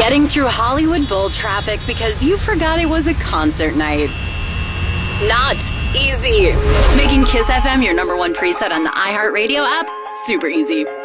Getting through Hollywood Bowl traffic because you forgot it was a concert night. Not easy. Making Kiss FM your #1 preset on the iHeartRadio app? Super easy.